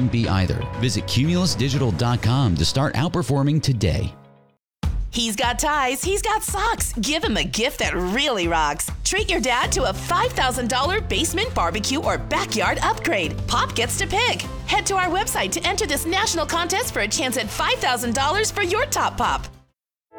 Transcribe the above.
shouldn't be either. Visit cumulusdigital.com to start outperforming today. He's got ties, he's got socks. Give him a gift that really rocks. Treat your dad to a $5,000 basement barbecue or backyard upgrade. Pop gets to pick. Head to our website to enter this national contest for a chance at $5,000 for your top pop.